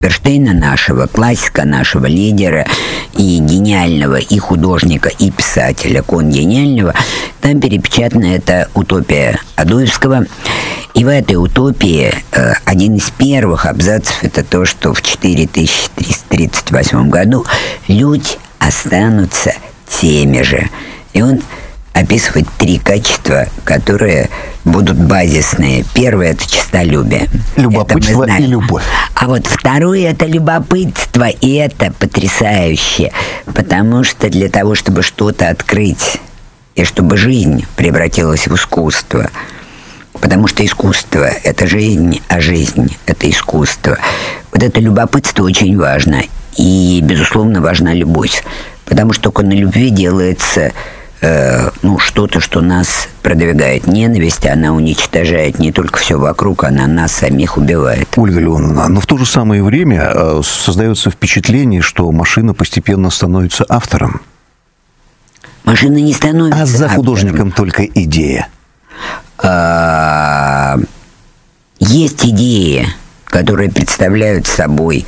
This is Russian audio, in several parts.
Бернштейна нашего, классика нашего, лидера и гениального, и художника, и писателя, гениального, там перепечатана эта утопия Адоевского. И в этой утопии один из первых абзацев это то, что в 4338 году люди останутся теми же. И он описывает 3 качества, которые будут базисные. Первое – это честолюбие. Любопытство и любовь. А вот второе – это любопытство, и это потрясающе. Потому что для того, чтобы что-то открыть, и чтобы жизнь превратилась в искусство, потому что искусство – это жизнь, а жизнь – это искусство. Вот это любопытство очень важно. И, безусловно, важна любовь. Потому что только на любви делается что-то, что нас продвигает. Ненависть, она уничтожает не только все вокруг, она нас самих убивает. Ольга Леоновна, но в то же самое время создается впечатление, что машина постепенно становится автором. Машина не становится автором. А за автором. художником только идея. Есть идеи, которые представляют собой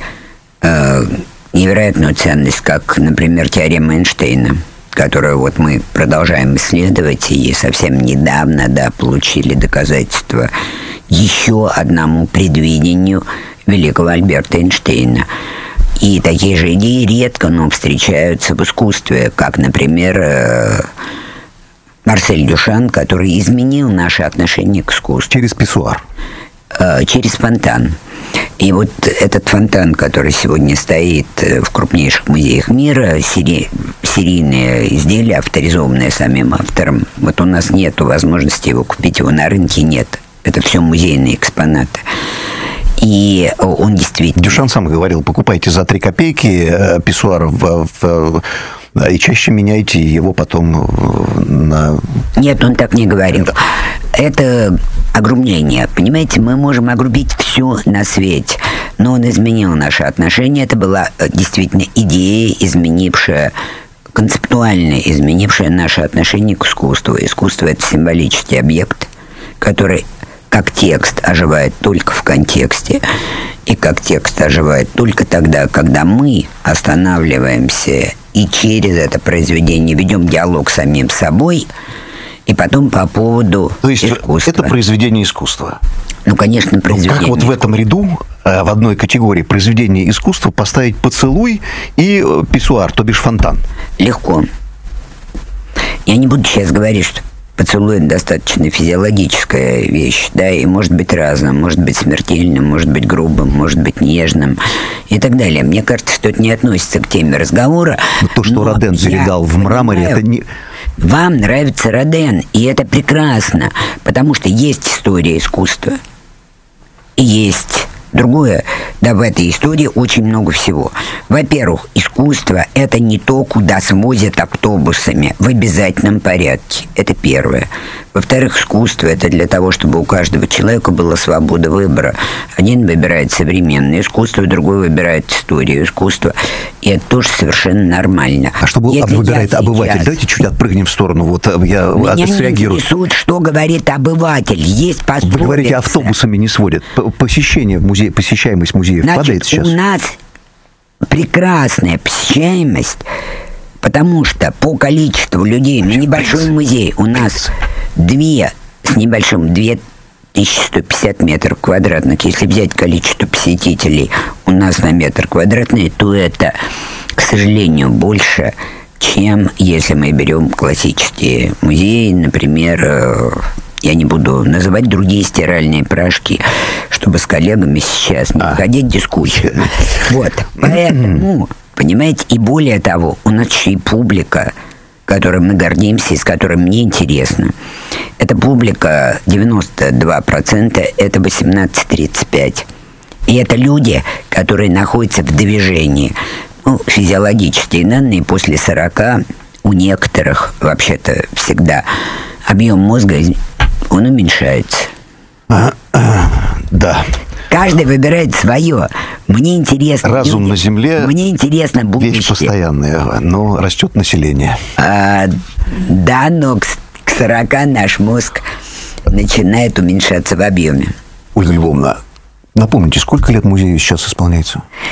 невероятную ценность, как, например, теорема Эйнштейна, которую вот мы продолжаем исследовать, и совсем недавно, получили доказательства еще одному предвидению великого Альберта Эйнштейна. И такие же идеи редко, но встречаются в искусстве, как, например, Марсель Дюшан, который изменил наше отношение к искусству. Через писсуар. Через фонтан. И вот этот фонтан, который сегодня стоит в крупнейших музеях мира, серийное изделие, авторизованное самим автором, вот у нас нет возможности его купить, его на рынке нет. Это все музейные экспонаты. И он действительно... Дюшан сам говорил, покупайте за 3 копейки писсуар и чаще меняйте его потом на... Нет, он так не говорил. Это огрубнение. Понимаете, мы можем огрубить все на свете, но он изменил наши отношения. Это была действительно идея, концептуально изменившая наше отношение к искусству. Искусство – это символический объект, который как текст оживает только в контексте, и как текст оживает только тогда, когда мы останавливаемся и через это произведение ведем диалог с самим собой, и потом по поводу То есть искусства. Это произведение искусства? Ну, конечно, произведение. Как вот в этом ряду, в одной категории произведения искусства поставить поцелуй и писсуар, то бишь фонтан? Легко. Я не буду сейчас говорить, что поцелуй – это достаточно физиологическая вещь, да, и может быть разным, может быть смертельным, может быть грубым, может быть нежным и так далее. Мне кажется, что это не относится к теме разговора. Но то, что Роден передал в мраморе, это не... Вам нравится Роден, и это прекрасно, потому что есть история искусства, и есть другое. Да, в этой истории очень много всего. Во-первых, искусство – это не то, куда свозят автобусами в обязательном порядке. Это первое. Во-вторых, искусство – это для того, чтобы у каждого человека была свобода выбора. Один выбирает современное искусство, другой выбирает историю искусства. И это тоже совершенно нормально. А что выбирает обыватель? Давайте чуть отпрыгнем в сторону. Вот я среагирую. Меня интересует, что говорит обыватель. Есть пословица. Вы говорите, автобусами не сводят. Посещение в музее, посещаемость музеев падает сейчас? У нас прекрасная посещаемость, потому что по количеству людей на небольшой музей у нас 2150 метров квадратных. Если взять количество посетителей у нас на метр квадратный, то это, к сожалению, больше, чем если мы берем классические музеи, например, я не буду называть другие стиральные порошки, чтобы с коллегами сейчас не входить в дискуссию. Вот, поэтому, понимаете, и более того, у нас еще и публика, которой мы гордимся и с которой мне интересно. Эта публика 92%, это 18-35. И это люди, которые находятся в движении. Ну, физиологические данные после 40 у некоторых, вообще-то, всегда объем мозга, он уменьшается. Да. Каждый выбирает свое. Мне интересно... Разум на земле... Мне интересно будущее. Вещь постоянная, но растет население. Да, но к 40 наш мозг начинает уменьшаться в объеме. Ольга Львовна, Напомните, сколько лет музею сейчас исполняется?